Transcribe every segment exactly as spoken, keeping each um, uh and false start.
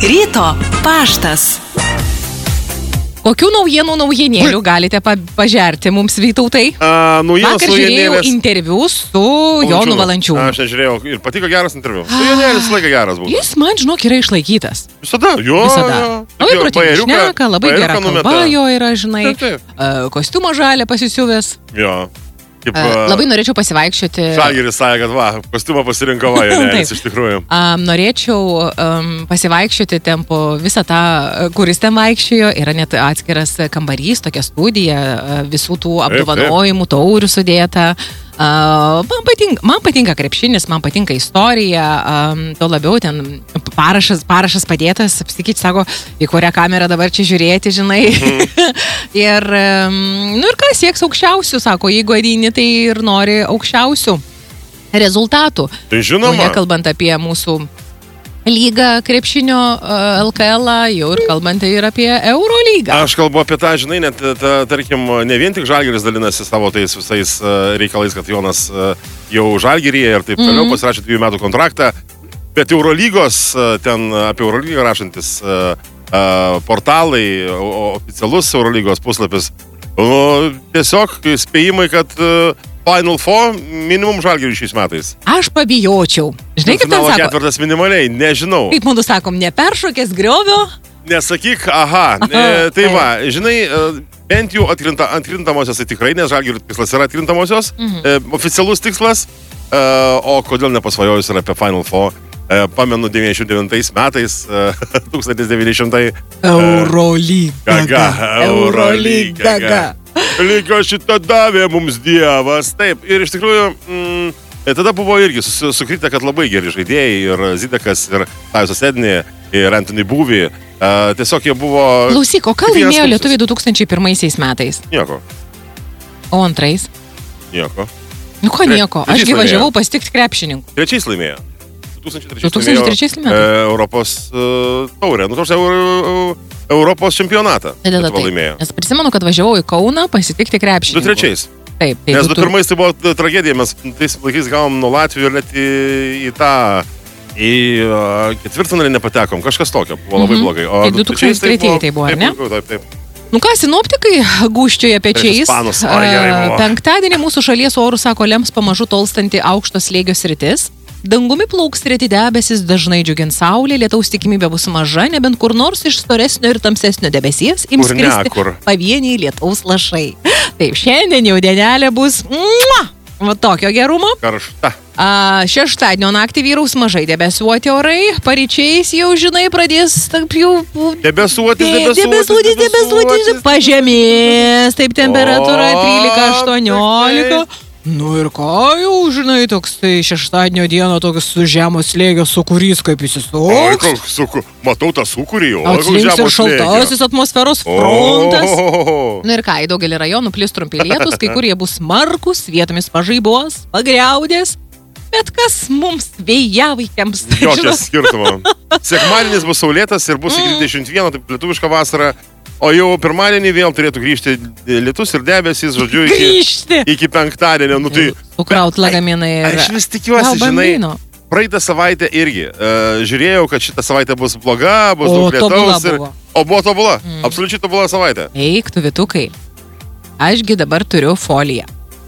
Ryto paštas. Kokių naujienų naujienėlių galite pa- pažerti mums, Vytautai? A, naujienos Vakar žiūrėjau naujienėlės. interviu su Jonu Valančiūnu. Aš nežiūrėjau ir patiko geras interviu. Naujienėlis laiką geras buvo. Jis, man žinok, yra išlaikytas. Visada, jo. Visada. jo. Labai Tik jo, protingai bajeriuką- šneka, labai bajeriuką gera numeta. kalba jo yra, žinai. Taip, taip. Uh, kostiumą žalę pasisiuvęs. Jo. Kaip, Uh, labai norėčiau pasivaikščioti. Žalgiris sakė, kad va, kostiumą pasirinko Vajonelis Taip. iš tikrųjų. Um, norėčiau um, pasivaikščioti ten po visą tą, kuris ten vaikščiojo. Yra net atskiras kambarys, tokia studija, uh, visų tų apdovanojimų, taurių sudėta. Uh, man, patinka, man patinka krepšinis, man patinka istorija, um, to labiau ten parašas, parašas padėtas, apsikyti, sako, į kurią kamerą dabar čia žiūrėti, žinai. Mm. ir, um, nu ir ką, sieks aukščiausių, sako, jeigu ateini, tai ir nori aukščiausių rezultatų. Tai žinoma. O nekalbant apie mūsų lygą krepšinio uh, L K L, jau ir kalbant ir apie Eurolygą. Aš kalbu apie tą, žinai, net, ta, tarkim, ne vien tik Žalgiris dalinasi savo tais visais uh, reikalais, kad Jonas uh, jau Žalgiryje ir taip toliau Mhm. pasirašė dviejų metų kontraktą, bet Eurolygos, uh, ten apie Eurolygą rašantis uh, uh, portalai, o, oficialus Eurolygos puslapis, o, tiesiog spėjimai, kad uh, Final Four minimum Žalgiriui šiais metais. Aš pabijočiau. Žinai, kaip ten Finalo sako? ketvirtas minimaliai, nežinau. Kaip mūsų sakom, neperšokęs griovio? Nesakyk, aha, e, tai va, žinai, e, bent jau atkrinta, atkrintamosios tai tikrai, nes Žalgirio tikslas yra atkrintamosios, Mhm. e, oficialus tikslas, e, o kodėl nepasvajojus yra apie Final Four, e, pamenu devyniasdešimt devintais metais, e, tūkstantis devyni šimtai Eurolyga. Gaga, Eurolyga. Gaga. Lyga šitą davė mums Dievas. Taip, ir iš tikrųjų, mm, tada buvo irgi su- sukritę, kad labai geri žaidėjai ir Zidekas, ir Tajusas Ednė, ir Anthony Buvy. Uh, tiesiog jie buvo... Klausyk, o ką Kiekvienas laimėjo kursas. lietuviai du tūkstančiai pirmaisiais metais? Nieko, O antrais? nieko. Nu ko Tre- nieko, trečiais ašgi važiavau laimėjo. pasitikti krepšininkų. Trečiais laimėjo. du tūkstančiai trečiais du tūkstančiai trečiais laimėjo, metais? e, Europos uh, taurę. Nu, tos Euro, Europos čempionatą. Tada Lietuva taip. laimėjo. Nes prisimenu, kad važiavau į Kauną pasitikti Du krepšininkų. trečiais. Taip, tai Nes du du pirmais tai buvo tragedija, mes tais laikais gavom nuo Latvijų ir net į, į tą, į uh, ketvirtfinalį nepatekom, kažkas tokio, buvo labai Mhm. blogai. O Tai du du tūkstančiai tretieji tai buvo, ar ne? Taip, taip, taip. Nu ką, sinoptikai gūščioje pečiais. ispanus, oi, gerai A, buvo. Penktadienį mūsų šalies orų, sako, lems pamažu tolstanti aukšto slėgio sritis. Dangumi plauks reti debesis, dažnai džiugins saulė, lietaus tikimybė bus maža, nebent kur nors iš storesnio ir tamsesnio debesies ims Kur ne, kristi kur. pavieniai lietaus lašai. Taip, šiandien jau dienelė bus mua, va tokio gerumo. Karšta. A, šeštadienio naktį vyraus mažai debesuoti orai, paryčiais jau, žinai, pradės taip jau... Debesuotis, De- debesuotis, debesuotis, debesuotis, pažemės, taip temperatūra O, trylika aštuoniolika. taip. Nu ir ką jau, žinai, toks tai šeštadienio dieną toks su žemos slėgio sūkurys, kaip jis Oi, įsuks. koks suku, matau tą sūkurį, o koks Atslinks ir žemos slėgio. šaltasis atmosferos frontas. O, Nu ir ką, į daugelį rajonų plis trumpi lietus, kai kurie bus smarkus, vietomis pažaibos, pagriaudės. Bet kas mums vėjavaikiams? tai Jokio žinot, skirtumo. Sekmadienis bus saulėtas ir bus iki dvidešimt vieno, taip lietuviška vasara. O jau pirmadienį vėl turėtų grįžti lietus ir debesys, žodžiu, iki, Grįžti. iki penktadienio. Nu, tai, Sukraut lagaminai ir... aš vis tikiuosi, Gal žinai, bambino? praeitą savaitę irgi uh, žiūrėjau, kad šitą savaitę bus bloga, bus O, daug tobula lietaus. ir- buvo. O buvo tobula, mm. absoliučiai tobula savaitė. Eik, tu vitukai. Ašgi dabar turiu foliją.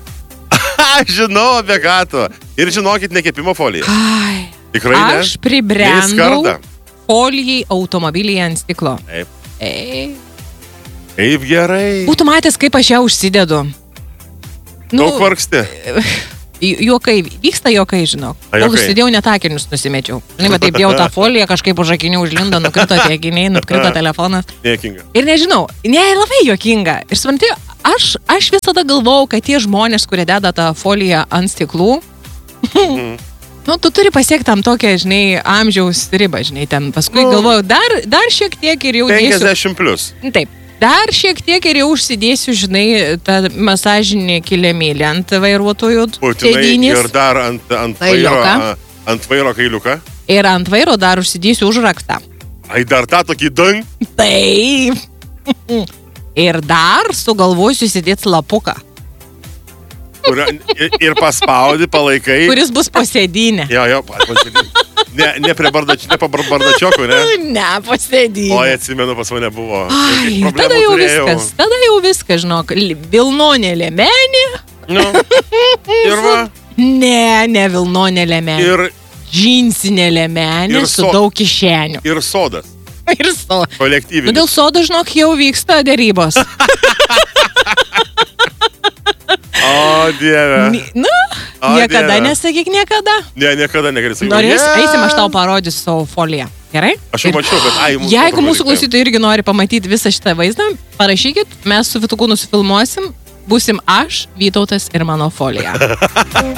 Aš žinau apie ką tu. Ir žinokit, nekepimo folija. Ai, Tikrai ne. aš pribrendau Neįskarda. folijai automobilyje ant stiklo. Taip. Ei. Kaip gerai. Būtų matęs, kaip aš ją užsidedu. Daug vargsti. ju- Juokai, vyksta juokai, žinok. A, Kol juokai. užsidėjau, net akinius nusimečiau. Žinai, va taip dėjau tą foliją, kažkaip už akinių užlindo, nukrito tie akiniai, nukrito telefonas. Niekinga. Ir nežinau, ne, labai juokinga. Ir supranti, aš, aš visada galvojau, kad tie žmonės, kurie deda tą foliją ant stiklų, nu, tu turi pasiekti tam tokią, žinai, amžiaus ribą, žinai, ten paskui Nu. galvojau, dar, dar šiek tiek ir jau dėsiu. penkiasdešimt plus. Taip. Dar šiek tiek ir jau užsidėsiu, žinai, tą masažinį kilimėlį ant vairuotojų Būtinai sėdynės. ir dar ant, ant, Kailiuką. vairo, a, ant vairo kailiuką. Ir ant vairo dar užsidėsiu užraktą. Ai, dar tą tokį dang. Taip. Ir dar sugalvosiu įsidėti lapuką, Kurio, ir, ir paspaudi, palaikai. kuris bus po sėdynę. Jo, jo, paspaudi. Ne, ne prie bardač, ne bardačiokų, ne? Ne, pasėdį. O, atsimenu, pas mane buvo. Ai, tada jau turėjau. viskas, tada jau viskas, žinok, Vilnonė lėmenė. Nu, ir va. Ne, ne Vilnonė lėmenė. Ir džinsinė lėmenė ir su so, daug kišenių. Ir sodas. Ir sodas. Kolektyvinis. Nu, dėl sodo, žinok, jau vyksta dėrybos. O, Dieve. Nu, o, niekada dieve. Nesakyk niekada. Ne, niekada negali sakyti. Norės, yeah. Eisim, aš tau parodysiu savo foliją. Gerai? Aš jau mačiau, bet ai, mūsų jeigu mūsų klausytojai irgi nori pamatyti visą šitą vaizdą, parašykit, mes su Vytuku nusifilmuosim, būsim aš, Vytautas ir mano folija.